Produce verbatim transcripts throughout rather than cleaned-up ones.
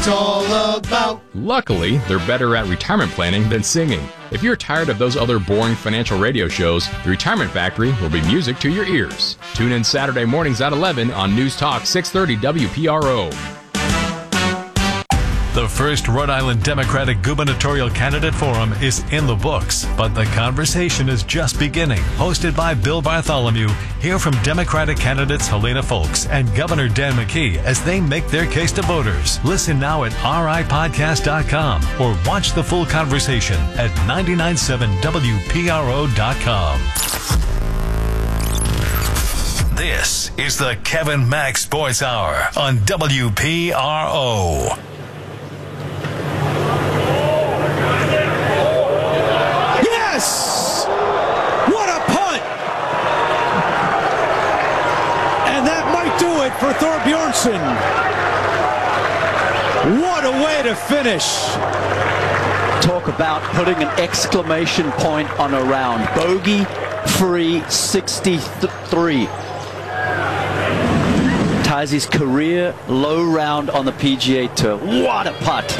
It's all about. Luckily, they're better at retirement planning than singing. If you're tired of those other boring financial radio shows, The Retirement Factory will be music to your ears. Tune in Saturday mornings at eleven on News Talk six thirty W P R O. The first Rhode Island Democratic Gubernatorial Candidate Forum is in the books, but the conversation is just beginning. Hosted by Bill Bartholomew, hear from Democratic candidates Helena Folks and Governor Dan McKee as they make their case to voters. Listen now at R I podcast dot com or watch the full conversation at nine nine seven W P R O dot com. This is the Kevin Mack Sports Hour on W P R O. Yes! What a punt! And that might do it for Thorbjornsen. What a way to finish. Talk about putting an exclamation point on a round. Bogey-free sixty-three. Ties his career low round on the P G A Tour. What a putt.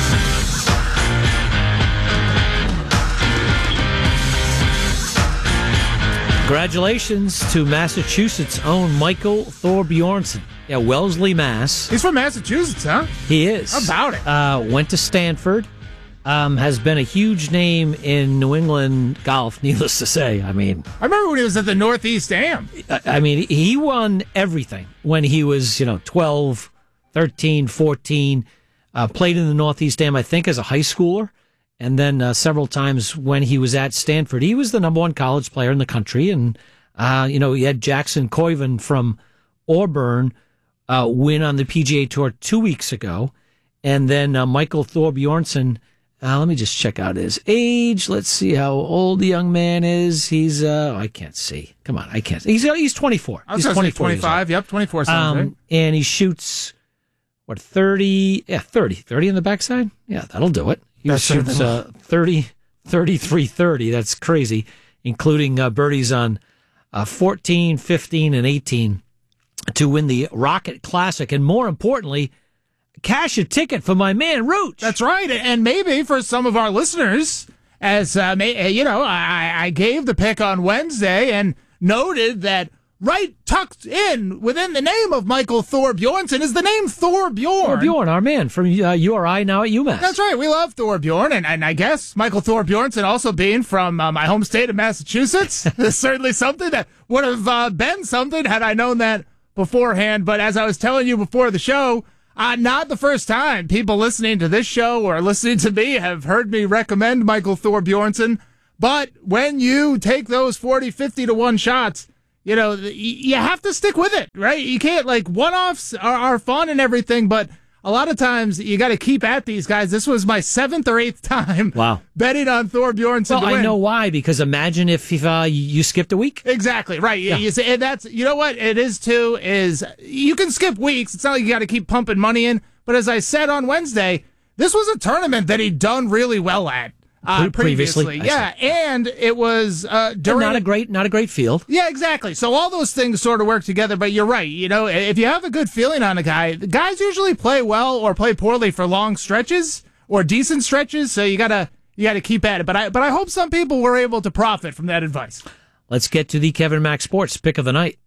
Congratulations to Massachusetts' own Michael Thorbjornsen. Yeah, Wellesley, Mass. He's from Massachusetts, huh? He is. How about it? Uh, went to Stanford. Um, has been a huge name in New England golf, needless to say. I mean, I remember when he was at the Northeast Am. I, I mean, he won everything when he was, you know, twelve, thirteen, fourteen. Uh, played in the Northeast Am, I think, as a high schooler. And then uh, several times when he was at Stanford, he was the number one college player in the country. And, uh, you know, he had Jackson Koiven from Auburn uh, win on the P G A Tour two weeks ago. And then uh, Michael Thorbjornsen, uh, let me just check out his age. Let's see how old the young man is. He's, uh, I can't see. Come on, I can't see. He's, he's twenty-four. I was he's twenty-four. twenty-five, yep, twenty-four sounds um, right. And he shoots, what, thirty? Yeah, thirty. thirty on the backside? Yeah, that'll do it. He That's shoots uh, thirty, thirty-three, thirty. That's crazy, including uh, birdies on uh, fourteen, fifteen, and eighteen to win the Rocket Classic. And more importantly, cash a ticket for my man, Rooch. That's right. And maybe for some of our listeners, as, uh, may, you know, I, I gave the pick on Wednesday and noted that right tucked in within the name of Michael Thorbjornsen is the name Thorbjorn. Thorbjorn, our man from uh, U R I, now at UMass. That's right. We love Thorbjorn. And, and I guess Michael Thorbjornsen also being from uh, my home state of Massachusetts is certainly something that would have uh, been something had I known that beforehand. But as I was telling you before the show, uh, not the first time people listening to this show or listening to me have heard me recommend Michael Thorbjornsen. But when you take those forty, fifty to one shots, you know, you have to stick with it, right? You can't, like, one-offs are, are fun and everything, but a lot of times you got to keep at these guys. This was my seventh or eighth time wow. betting on Thorbjornsen well, to win. I know why, because imagine if, if uh, you skipped a week. Exactly, right. Yeah. You, you, and that's, you know what it is, too, is you can skip weeks. It's not like you got to keep pumping money in, but as I said on Wednesday, this was a tournament that he'd done really well at. Uh, previously, previously yeah, and it was uh, during not a great, not a great field. Yeah, exactly. So all those things sort of work together. But you're right. You know, if you have a good feeling on a guy, the guys usually play well or play poorly for long stretches or decent stretches. So you gotta you gotta keep at it. But I but I hope some people were able to profit from that advice. Let's get to the Kevin Mack Sports pick of the night.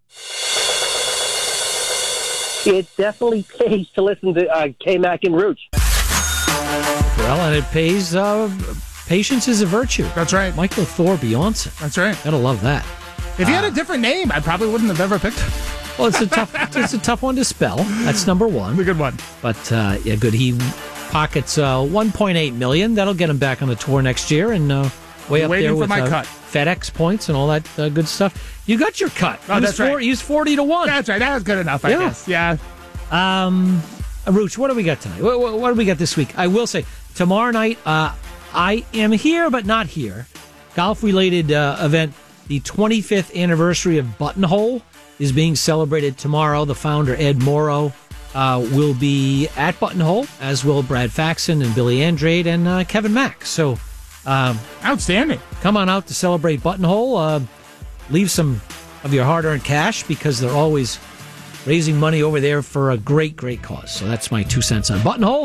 It definitely pays to listen to uh, K Mack and Rooch. Well, and it pays. Uh, Patience is a virtue. That's right. Michael Thorbjornsen. That's right. Gotta love that. If you uh, had a different name, I probably wouldn't have ever picked it. Well, it's a tough, it's a tough one to spell. That's number one. It's a good one. But uh, yeah, good. He pockets uh, one point eight million. That'll get him back on the tour next year, and uh, way up Waiting there for with my uh, cut. FedEx points and all that uh, good stuff. You got your cut. Oh, that's four, right. He's forty to one. That's right. That was good enough. I yeah. guess. Yeah. Um, Rooch, what do we got tonight? What, what, what do we got this week? I will say tomorrow night. Uh, I am here, but not here. Golf-related uh, event, the twenty-fifth anniversary of Buttonhole is being celebrated tomorrow. The founder, Ed Morrow, uh, will be at Buttonhole, as will Brad Faxon and Billy Andrade and uh, Kevin Mack. So, um, outstanding. Come on out to celebrate Buttonhole. Uh, leave some of your hard-earned cash because they're always raising money over there for a great, great cause. So that's my two cents on Buttonhole.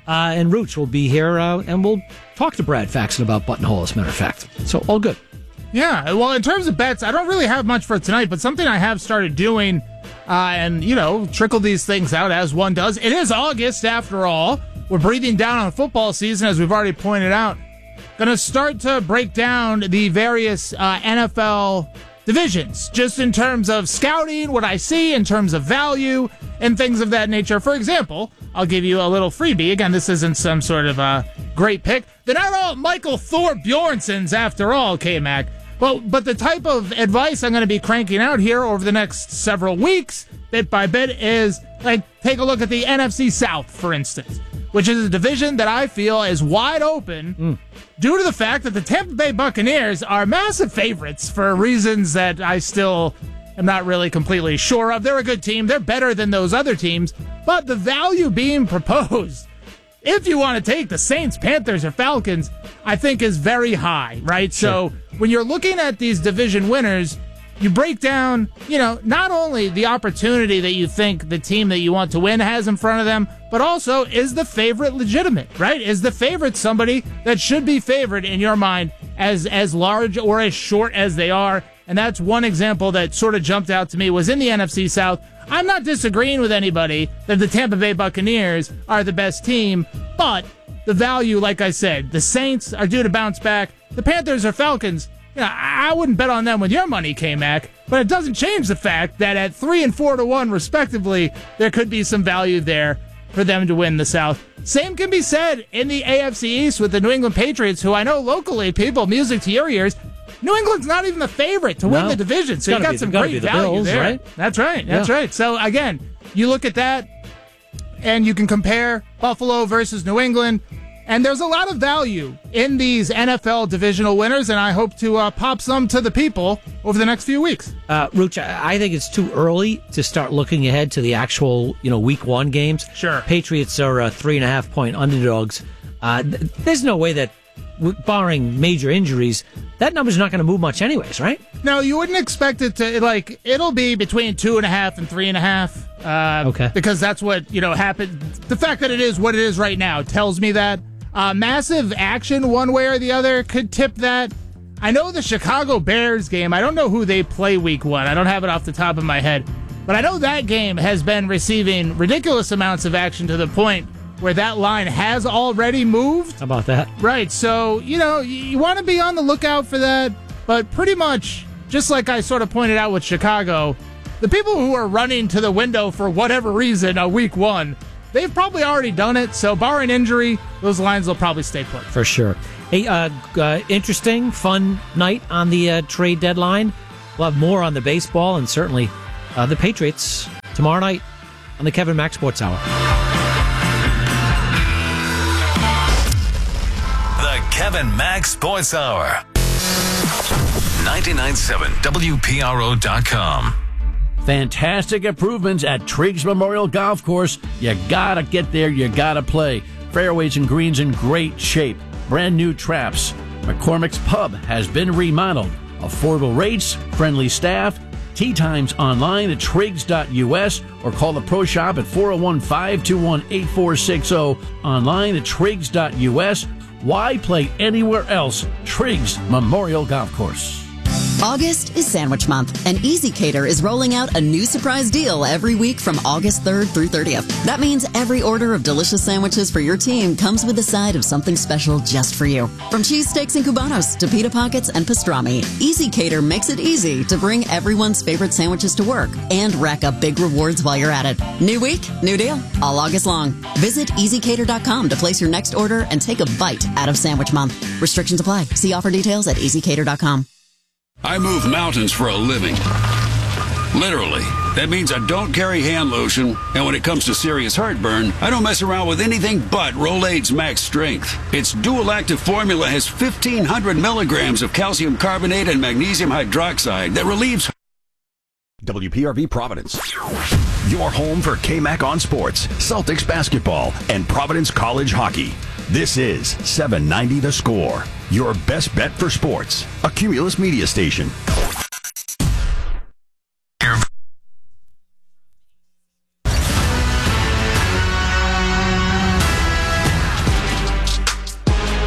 Uh, and Rooch will be here, uh, and we'll talk to Brad Faxon about Buttonhole, as a matter of fact. So, all good. Yeah, well, in terms of bets, I don't really have much for tonight, but something I have started doing, uh, and, you know, trickle these things out as one does. It is August, after all. We're breathing down on football season, as we've already pointed out. Going to start to break down the various uh, N F L divisions, just in terms of scouting, what I see in terms of value, and things of that nature. For example, I'll give you a little freebie. Again, this isn't some sort of a great pick. They're not all Michael Thor Bjornsons, after all, K-Mac. But, but the type of advice I'm going to be cranking out here over the next several weeks, bit by bit, is like take a look at the N F C South, for instance, which is a division that I feel is wide open mm. due to the fact that the Tampa Bay Buccaneers are massive favorites for reasons that I still am not really completely sure of. They're a good team. They're better than those other teams. But the value being proposed, if you want to take the Saints, Panthers, or Falcons, I think is very high, right? Sure. So when you're looking at these division winners, you break down, you know, not only the opportunity that you think the team that you want to win has in front of them, but also, is the favorite legitimate, right? Is the favorite somebody that should be favored in your mind as, as large or as short as they are? And that's one example that sort of jumped out to me was in the N F C South. I'm not disagreeing with anybody that the Tampa Bay Buccaneers are the best team, but the value, like I said, the Saints are due to bounce back. The Panthers or Falcons, you know, I wouldn't bet on them with your money, K-Mac, but it doesn't change the fact that at three and four to one, respectively, there could be some value there for them to win the South. Same can be said in the A F C East with the New England Patriots, who I know locally, people, music to your ears, New England's not even the favorite to win no. the division, so you got be, some great the value Bills, there. Right? That's right. That's yeah. right. So again, you look at that, and you can compare Buffalo versus New England, and there's a lot of value in these N F L divisional winners, and I hope to uh, pop some to the people over the next few weeks. Uh, Rooch, I think it's too early to start looking ahead to the actual, you know, week one games. Sure. Patriots are uh, three and a half point underdogs. Uh, th- there's no way that, barring major injuries, that number's not going to move much anyways, right? No, you wouldn't expect it to, like, it'll be between two and a half and three and a half. Uh, okay. Because that's what, you know, happened. The fact that it is what it is right now tells me that. Uh, massive action one way or the other could tip that. I know the Chicago Bears game, I don't know who they play week one. I don't have it off the top of my head. But I know that game has been receiving ridiculous amounts of action to the point where that line has already moved. How about that? Right. So, you know, you, you want to be on the lookout for that. But pretty much, just like I sort of pointed out with Chicago, the people who are running to the window for whatever reason on week one, they've probably already done it. So barring injury, those lines will probably stay put. For sure. Hey, uh, uh, interesting, fun night on the uh, trade deadline. We'll have more on the baseball and certainly uh, the Patriots tomorrow night on the Kevin Mack Sports Hour. The Kevin Mack Sports Hour. ninety-nine point seven W P R O dot com. Fantastic improvements at Triggs Memorial Golf Course. You gotta get there, you gotta play. Fairways and greens in great shape. Brand new traps. McCormick's Pub has been remodeled. Affordable rates, friendly staff. Tee times online at triggs dot U S or call the Pro Shop at four oh one, five two one, eight four six oh. Online at triggs dot U S. Why play anywhere else? Triggs Memorial Golf Course. August is Sandwich Month, and Easy Cater is rolling out a new surprise deal every week from August third through thirtieth. That means every order of delicious sandwiches for your team comes with a side of something special just for you. From cheesesteaks and cubanos to pita pockets and pastrami, Easy Cater makes it easy to bring everyone's favorite sandwiches to work and rack up big rewards while you're at it. New week, new deal, all August long. Visit easy cater dot com to place your next order and take a bite out of Sandwich Month. Restrictions apply. See offer details at easy cater dot com. I move mountains for a living. Literally. That means I don't carry hand lotion, and when it comes to serious heartburn, I don't mess around with anything but Rolaids Max Strength. Its dual-active formula has fifteen hundred milligrams of calcium carbonate and magnesium hydroxide that relieves... W P R V Providence. Your home for K-Mac on sports, Celtics basketball, and Providence College hockey. This is seven ninety The Score, your best bet for sports. A Cumulus media station.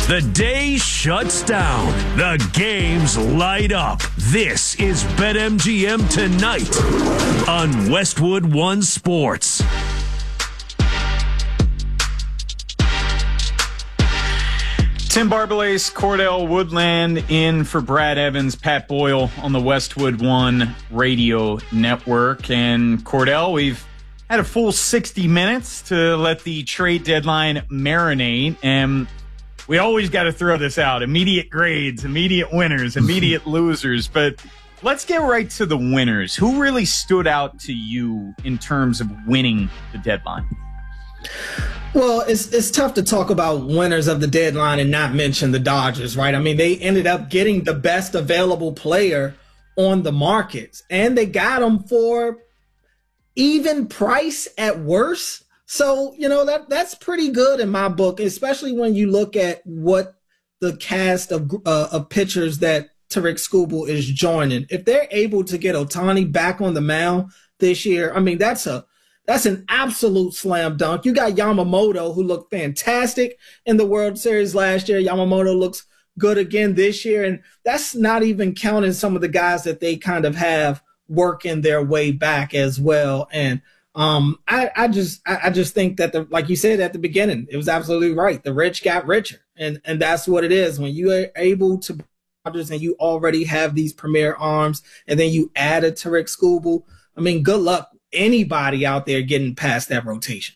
The day shuts down. The games light up. This is BetMGM Tonight on Westwood One Sports. Tim Barbalace, Cordell Woodland in for Brad Evans, Pat Boyle on the Westwood One Radio Network. And Cordell, we've had a full sixty minutes to let the trade deadline marinate. And we always got to throw this out. Immediate grades, immediate winners, immediate losers. But let's get right to the winners. Who really stood out to you in terms of winning the deadline? Well, it's it's tough to talk about winners of the deadline and not mention the Dodgers, right? I mean, they ended up getting the best available player on the markets, and they got him for even price at worst. So, you know, that that's pretty good in my book, especially when you look at what the cast of uh, of pitchers that Tarik Skubal is joining. If they're able to get Ohtani back on the mound this year, I mean, that's a that's an absolute slam dunk. You got Yamamoto, who looked fantastic in the World Series last year. Yamamoto looks good again this year, and that's not even counting some of the guys that they kind of have working their way back as well. And Um, I, I just, I, I just think that the, like you said at the beginning, it was absolutely right. The rich got richer, and and that's what it is. When you are able to, and you already have these premier arms, and then you add a Tarik Skubal. I mean, good luck anybody out there getting past that rotation.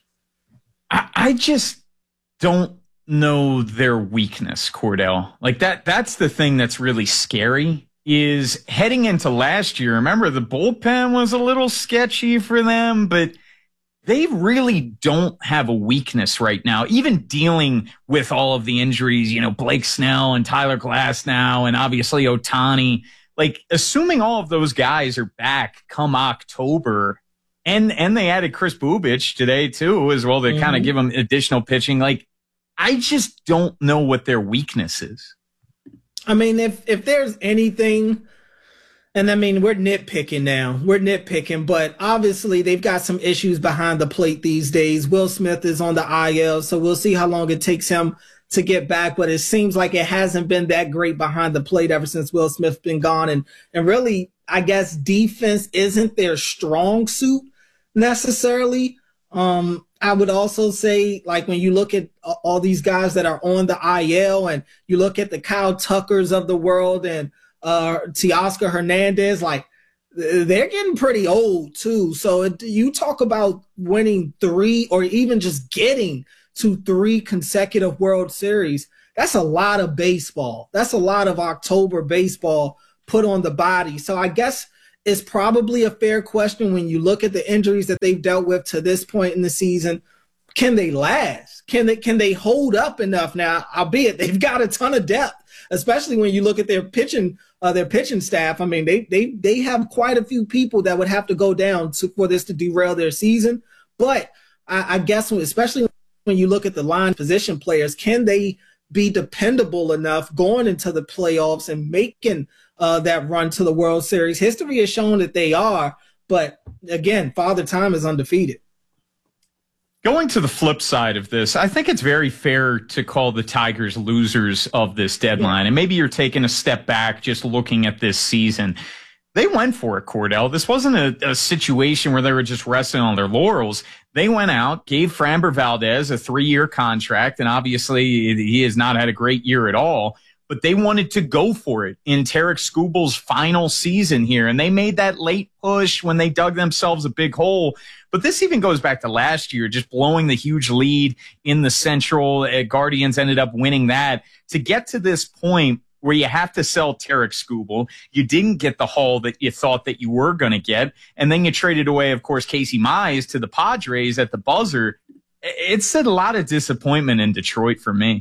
I, I just don't know their weakness, Cordell. Like that, that's the thing that's really scary. Is heading into last year, remember the bullpen was a little sketchy for them, but they really don't have a weakness right now, even dealing with all of the injuries, you know, Blake Snell and Tyler Glasnow and obviously Ohtani. Like, assuming all of those guys are back come October, and and they added Chris Bubic today too as well to mm-hmm. kind of give them additional pitching. Like, I just don't know what their weakness is. I mean, if if there's anything, and I mean, we're nitpicking now. We're nitpicking, but obviously they've got some issues behind the plate these days. Will Smith is on the I L, so we'll see how long it takes him to get back. But it seems like it hasn't been that great behind the plate ever since Will Smith's been gone. And, and really, I guess defense isn't their strong suit necessarily. Um, I would also say, like, when you look at all these guys that are on the I L and you look at the Kyle Tuckers of the world and uh, Teoscar Hernandez, like, they're getting pretty old too. So it, you talk about winning three or even just getting to three consecutive World Series. That's a lot of baseball. That's a lot of October baseball put on the body. So I guess it's probably a fair question when you look at the injuries that they've dealt with to this point in the season. Can they last? Can they can they hold up enough now? Albeit they've got a ton of depth, especially when you look at their pitching uh, their pitching staff. I mean, they they they have quite a few people that would have to go down to, for this to derail their season. But I, I guess when, especially when you look at the line position players, can they be dependable enough going into the playoffs and making Uh, that run to the World Series? History has shown that they are, but again, Father Time is undefeated. Going to the flip side of this, I think it's very fair to call the Tigers losers of this deadline. Yeah. And maybe you're taking a step back just looking at this season. They went for it, Cordell. This wasn't a, a situation where they were just resting on their laurels. They went out, gave Framber Valdez a three-year contract, and obviously he has not had a great year at all. But they wanted to go for it in Tarik Skubal's final season here. And they made that late push when they dug themselves a big hole. But this even goes back to last year, just blowing the huge lead in the Central. Uh, Guardians ended up winning that. To get to this point where you have to sell Tarik Skubal, you didn't get the haul that you thought that you were going to get. And then you traded away, of course, Casey Mize to the Padres at the buzzer. It's a lot of disappointment in Detroit for me.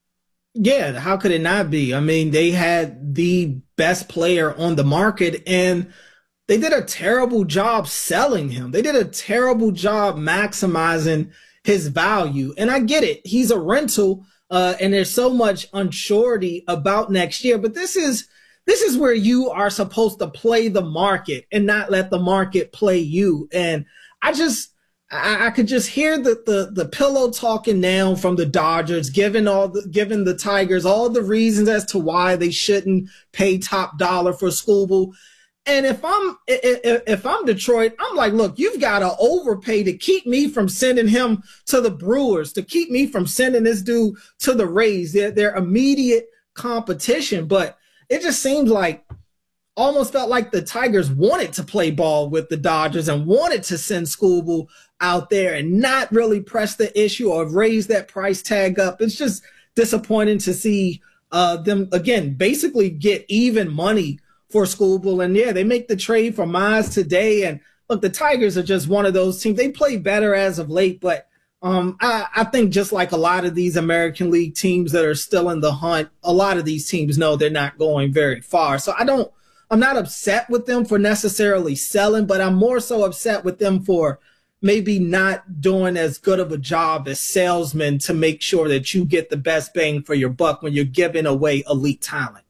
Yeah, how could it not be? I mean, they had the best player on the market, and they did a terrible job selling him. They did a terrible job maximizing his value. And I get it. He's a rental, uh, and there's so much unsurety about next year. But this is this is where you are supposed to play the market and not let the market play you. And I just I, I could just hear the, the the pillow talking now from the Dodgers, giving all the giving the Tigers all the reasons as to why they shouldn't pay top dollar for Skubal. And if I'm if, if I'm Detroit, I'm like, look, you've got to overpay to keep me from sending him to the Brewers, to keep me from sending this dude to the Rays. They're, they're immediate competition. But it just seems like almost felt like the Tigers wanted to play ball with the Dodgers and wanted to send Skubal out there and not really press the issue or raise that price tag up. It's just disappointing to see uh, them, again, basically get even money for Skubal. And yeah, they make the trade for Mize today. And look, the Tigers are just one of those teams. They play better as of late, but um, I, I think just like a lot of these American League teams that are still in the hunt, a lot of these teams know they're not going very far. So I don't, I'm not upset with them for necessarily selling, but I'm more so upset with them for maybe not doing as good of a job as salesmen to make sure that you get the best bang for your buck when you're giving away elite talent.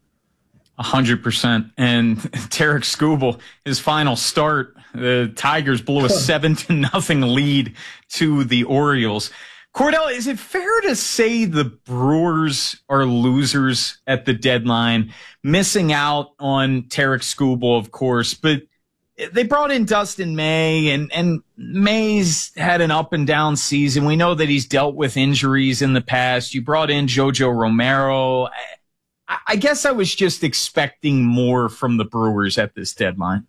A hundred percent. And Tarik Skubal, his final start, the Tigers blew a seven to nothing lead to the Orioles. Cordell, is it fair to say the Brewers are losers at the deadline, missing out on Tarik Skubal, of course, but they brought in Dustin May, and, and May's had an up and down season. We know that he's dealt with injuries in the past. You brought in Jojo Romero. I, I guess I was just expecting more from the Brewers at this deadline.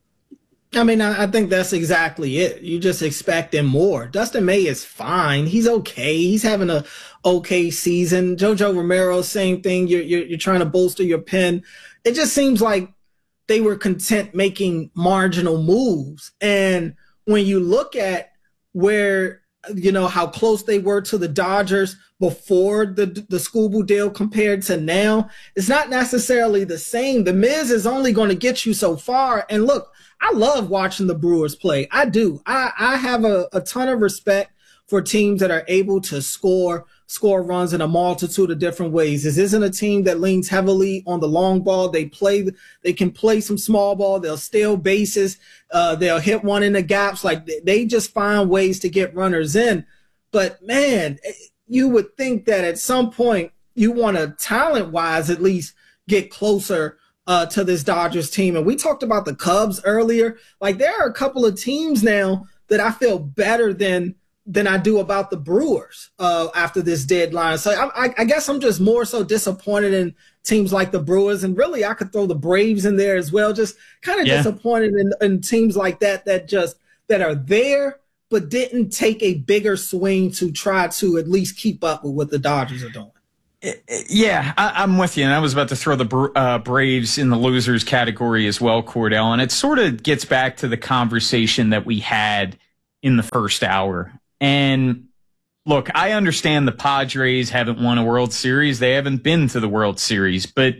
I mean, I, I think that's exactly it. You just expecting more. Dustin May is fine. He's okay. He's having a okay season. Jojo Romero, same thing. You're, you're, you're trying to bolster your pen. It just seems like they were content making marginal moves. And when you look at where, you know, how close they were to the Dodgers before the the Skubal deal compared to now, it's not necessarily the same. The Miz is only going to get you so far. And look, I love watching the Brewers play. I do. I, I have a, a ton of respect for teams that are able to score score runs in a multitude of different ways. This isn't a team that leans heavily on the long ball. They play, they can play some small ball. They'll steal bases. Uh, they'll hit one in the gaps. Like they just find ways to get runners in. But man, you would think that at some point you want to talent wise, at least get closer uh, to this Dodgers team. And we talked about the Cubs earlier. Like there are a couple of teams now that I feel better than than I do about the Brewers uh, after this deadline. So I, I, I guess I'm just more so disappointed in teams like the Brewers, and really I could throw the Braves in there as well. Just kind of yeah. disappointed in, in teams like that that just that are there but didn't take a bigger swing to try to at least keep up with what the Dodgers are doing. Yeah, I, I'm with you. And I was about to throw the uh, Braves in the losers category as well, Cordell. And it sort of gets back to the conversation that we had in the first hour. And look, I understand the Padres haven't won a World Series. They haven't been to the World Series. But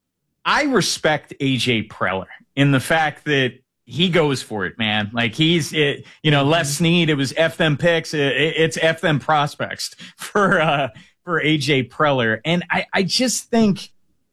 I respect A J Preller in the fact that he goes for it, man. Like he's, it, you know, Les Snead, it was F them picks. It, it's F them prospects for, uh, for A J Preller. And I, I just think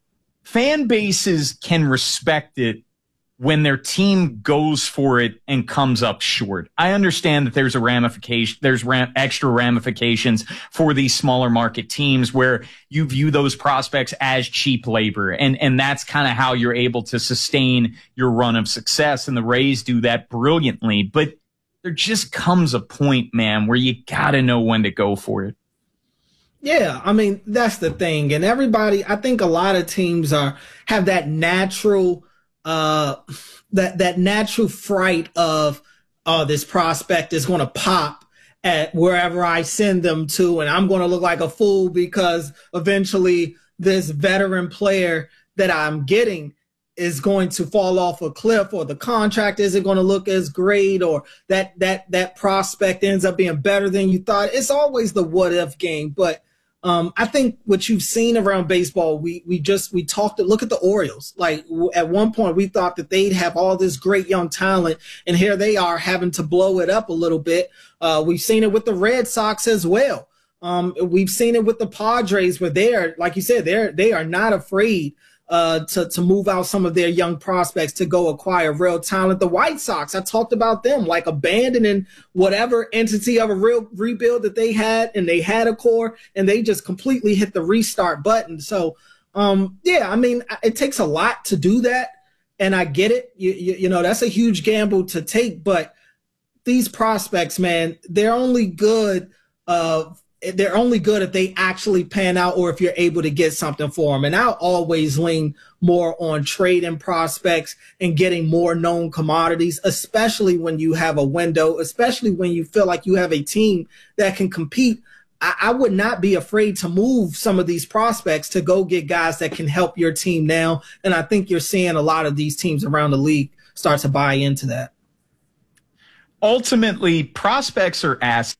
fan bases can respect it when their team goes for it and comes up short. I understand that there's a ramification, there's ram, extra ramifications for these smaller market teams where you view those prospects as cheap labor. And, and that's kind of how you're able to sustain your run of success. And the Rays do that brilliantly. But there just comes a point, man, where you got to know when to go for it. Yeah, I mean, that's the thing. And everybody, I think a lot of teams are have that natural uh that that natural fright of oh, this prospect is going to pop at wherever I send them to, and I'm going to look like a fool because eventually this veteran player that I'm getting is going to fall off a cliff, or the contract isn't going to look as great, or that that that prospect ends up being better than you thought. It's always the what if game. But um, I think what you've seen around baseball, we we just we talked. Look at the Orioles. Like at one point, we thought that they'd have all this great young talent, and here they are having to blow it up a little bit. Uh, we've seen it with the Red Sox as well. Um, we've seen it with the Padres, where they're, like you said, they're they are not afraid uh, to, to move out some of their young prospects to go acquire real talent. The White Sox, I talked about them, like abandoning whatever entity of a real rebuild that they had, and they had a core, and they just completely hit the restart button. So, um, yeah, I mean, it takes a lot to do that, and I get it. You, you, you know, that's a huge gamble to take, but these prospects, man, they're only good uh, they're only good if they actually pan out or if you're able to get something for them. And I'll always lean more on trading prospects and getting more known commodities, especially when you have a window, especially when you feel like you have a team that can compete. I, I would not be afraid to move some of these prospects to go get guys that can help your team now. And I think you're seeing a lot of these teams around the league start to buy into that. Ultimately, prospects are assets.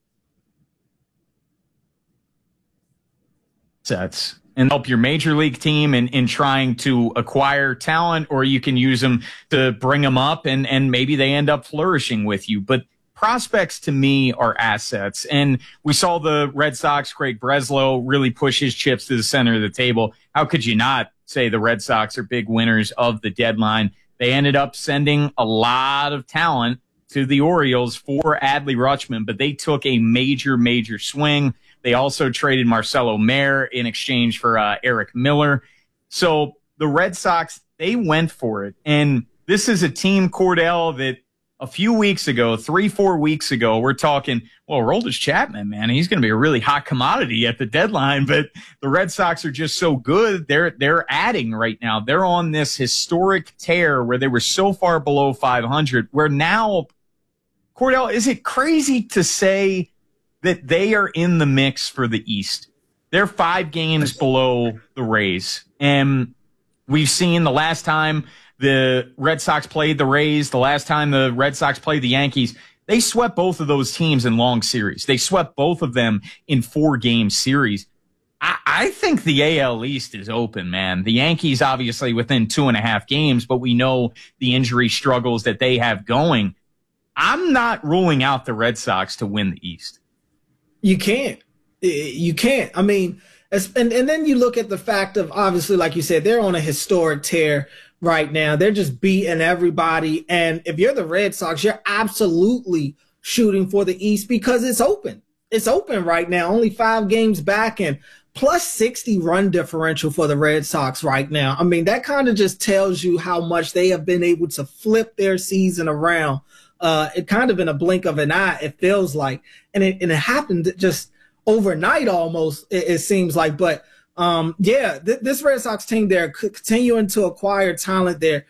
Sets and help your major league team in, in trying to acquire talent, or you can use them to bring them up and, and maybe they end up flourishing with you. But prospects to me are assets. And we saw the Red Sox, Craig Breslow, really push his chips to the center of the table. How could you not say the Red Sox are big winners of the deadline? They ended up sending a lot of talent to the Orioles for Adley Rutschman, but they took a major, major swing. They also traded Marcelo Mayer in exchange for uh, Eric Miller. So the Red Sox, they went for it. And this is a team, Cordell, that a few weeks ago, three, four weeks ago, we're talking, well, Aroldis Chapman, man, he's going to be a really hot commodity at the deadline. But the Red Sox are just so good. They're, they're adding right now. They're on this historic tear where they were so far below five hundred, where now, Cordell, is it crazy to say that they are in the mix for the East? They're five games below the Rays. And we've seen the last time the Red Sox played the Rays, the last time the Red Sox played the Yankees, they swept both of those teams in long series. They swept both of them in four-game series. I, I think the A L East is open, man. The Yankees obviously within two and a half games, but we know the injury struggles that they have going. I'm not ruling out the Red Sox to win the East. You can't. You can't. I mean, and, and then you look at the fact of, obviously, like you said, they're on a historic tear right now. They're just beating everybody. And if you're the Red Sox, you're absolutely shooting for the East because it's open. It's open right now. Only five games back and plus sixty run differential for the Red Sox right now. I mean, that kind of just tells you how much they have been able to flip their season around. Uh, it kind of in a blink of an eye, it feels like, and it, and it happened just overnight almost, it, it seems like. But um, yeah, th- this Red Sox team, they're c- continuing to acquire talent there.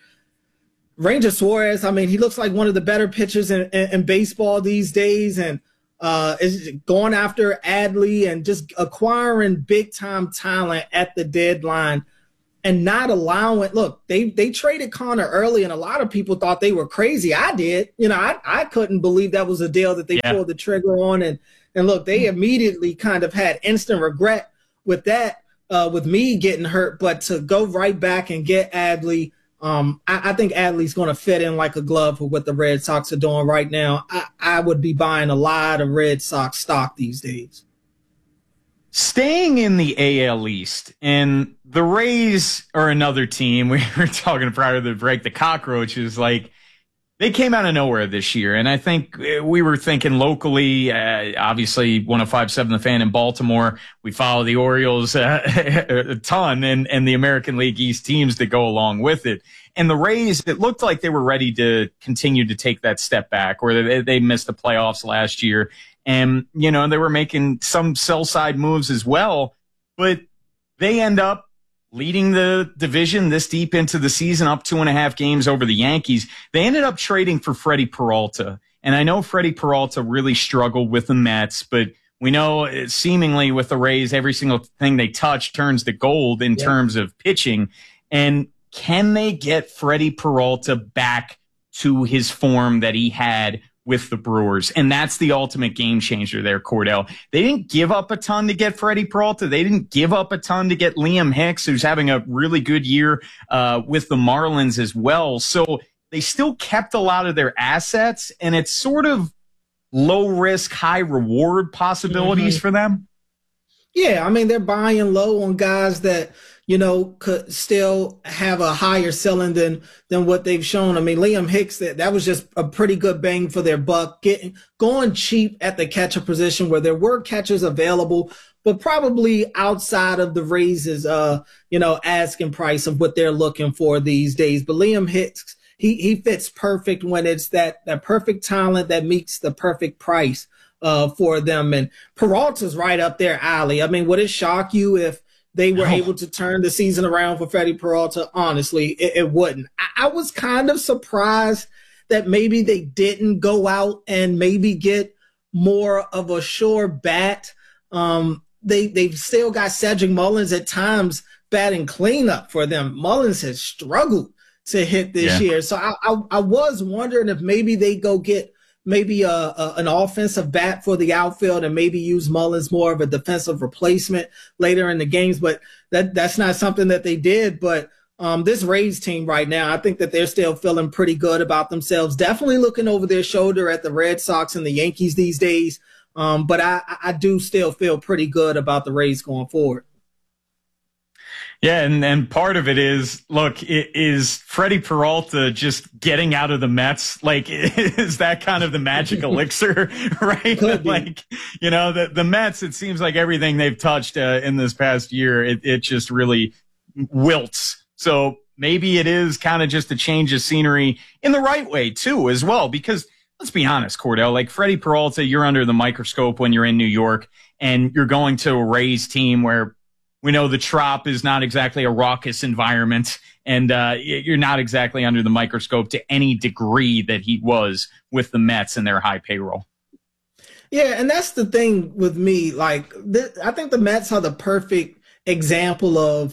Ranger Suarez, I mean, he looks like one of the better pitchers in, in, in baseball these days, and uh, is going after Adley and just acquiring big time talent at the deadline. And not allowing, look, they, they traded Connor early, and a lot of people thought they were crazy. I did. You know, I, I couldn't believe that was a deal that they yeah. pulled the trigger on. And, and look, they immediately kind of had instant regret with that, uh, with me getting hurt. But to go right back and get Adley, um, I, I think Adley's going to fit in like a glove with what the Red Sox are doing right now. I, I would be buying a lot of Red Sox stock these days. Staying in the A L East, and the Rays are another team. We were talking prior to the break, the Cockroaches, like, they came out of nowhere this year. And I think we were thinking locally, uh, obviously one oh five point seven The Fan in Baltimore. We follow the Orioles uh, a ton and, and the American League East teams that go along with it. And the Rays, it looked like they were ready to continue to take that step back, where they, they missed the playoffs last year. And, you know, they were making some sell side moves as well, but they end up leading the division this deep into the season, up two and a half games over the Yankees. They ended up trading for Freddie Peralta. And I know Freddie Peralta really struggled with the Mets, but we know seemingly with the Rays, every single thing they touch turns to gold in yeah. terms of pitching. And can they get Freddie Peralta back to his form that he had with the Brewers? And that's the ultimate game changer there, Cordell. They didn't give up a ton to get Freddie Peralta. They didn't give up a ton to get Liam Hicks, who's having a really good year uh, with the Marlins as well. So they still kept a lot of their assets, and it's sort of low risk, high reward possibilities mm-hmm. for them. Yeah, I mean, they're buying low on guys that, you know, could still have a higher ceiling than than what they've shown. I mean, Liam Hicks, that, that was just a pretty good bang for their buck, getting going cheap at the catcher position where there were catchers available, but probably outside of the Rays' uh, you know, asking price of what they're looking for these days. But Liam Hicks, he he fits perfect when it's that that perfect talent that meets the perfect price uh for them. And Peralta's right up their alley. I mean, would it shock you if they were No. able to turn the season around for Freddie Peralta? Honestly, it, it wouldn't. I, I was kind of surprised that maybe they didn't go out and maybe get more of a sure bat. Um, they, they've still got Cedric Mullins at times batting cleanup for them. Mullins has struggled to hit this Yeah. year. So I, I, I was wondering if maybe they go get maybe a, a an offensive bat for the outfield and maybe use Mullins more of a defensive replacement later in the games. But that that's not something that they did. But um, this Rays team right now, I think that they're still feeling pretty good about themselves. Definitely looking over their shoulder at the Red Sox and the Yankees these days. Um, but I, I do still feel pretty good about the Rays going forward. Yeah, and, and part of it is, look, it is Freddie Peralta just getting out of the Mets? Like, is that kind of the magic elixir, right? Like, you know, the, the Mets, it seems like everything they've touched uh, in this past year, it, it just really wilts. So maybe it is kind of just a change of scenery in the right way, too, as well, because let's be honest, Cordell, like Freddie Peralta, you're under the microscope when you're in New York and you're going to a Rays team where we know the Trop is not exactly a raucous environment, and uh, you're not exactly under the microscope to any degree that he was with the Mets and their high payroll. Yeah, and that's the thing with me. Like, th- I think the Mets are the perfect example of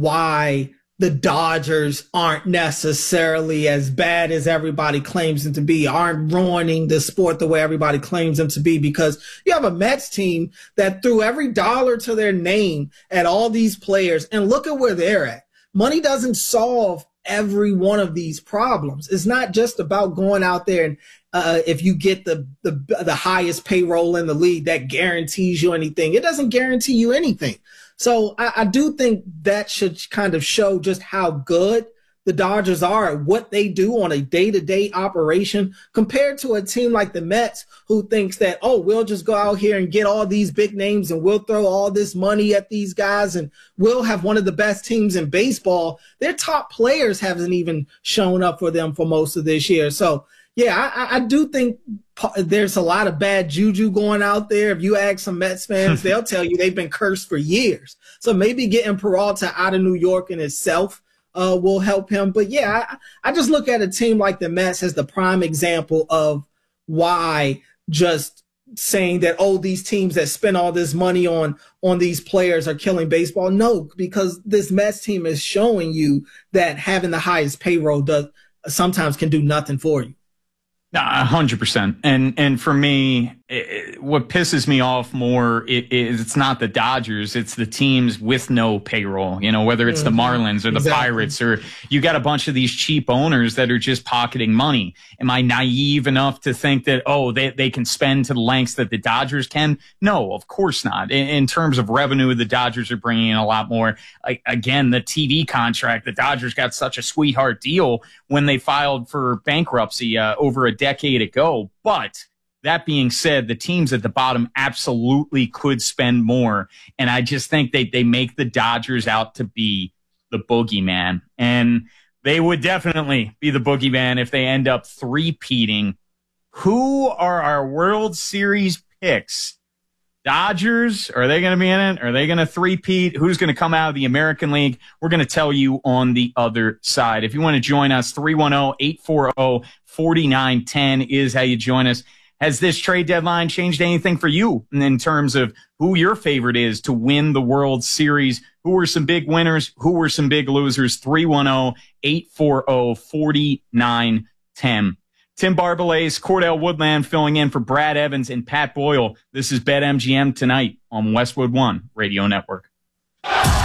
why the Dodgers aren't necessarily as bad as everybody claims them to be, aren't ruining the sport the way everybody claims them to be, because you have a Mets team that threw every dollar to their name at all these players, and look at where they're at. Money doesn't solve every one of these problems. It's not just about going out there and uh, if you get the, the the highest payroll in the league, that guarantees you anything. It doesn't guarantee you anything. So I, I do think that should kind of show just how good the Dodgers are at what they do on a day-to-day operation compared to a team like the Mets, who thinks that, oh, we'll just go out here and get all these big names and we'll throw all this money at these guys and we'll have one of the best teams in baseball. Their top players haven't even shown up for them for most of this year. So, yeah, I, I do think there's a lot of bad juju going out there. If you ask some Mets fans, they'll tell you they've been cursed for years. So maybe getting Peralta out of New York in itself uh, will help him. But, yeah, I, I just look at a team like the Mets as the prime example of why just saying that, oh, these teams that spend all this money on on these players are killing baseball. No, because this Mets team is showing you that having the highest payroll does sometimes can do nothing for you. A hundred percent. And, and for me, it, what pisses me off more is it, it's not the Dodgers, it's the teams with no payroll, you know, whether it's mm-hmm. the Marlins or the exactly. Pirates, or you got a bunch of these cheap owners that are just pocketing money. Am I naive enough to think that, oh, they, they can spend to the lengths that the Dodgers can? No, of course not. In, in terms of revenue, the Dodgers are bringing in a lot more. Like, again, the T V contract, the Dodgers got such a sweetheart deal when they filed for bankruptcy uh, over a decade ago. But that being said, the teams at the bottom absolutely could spend more. And I just think they, they make the Dodgers out to be the boogeyman. And they would definitely be the boogeyman if they end up three-peating. Who are our World Series picks? Dodgers, are they going to be in it? Are they going to three-peat? Who's going to come out of the American League? We're going to tell you on the other side. If you want to join us, three one zero, eight four zero, four nine one zero is how you join us. Has this trade deadline changed anything for you in terms of who your favorite is to win the World Series? Who were some big winners? Who were some big losers? three one zero, eight four zero, four nine one zero. Tim Barbalace, Cordell Woodland filling in for Brad Evans and Pat Boyle. This is BetMGM Tonight on Westwood One Radio Network.